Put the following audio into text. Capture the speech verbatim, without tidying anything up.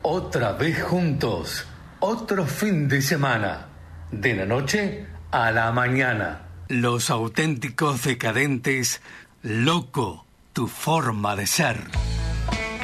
Otra vez juntos, otro fin de semana, de la noche a la mañana. Los auténticos decadentes, loco, tu forma de ser.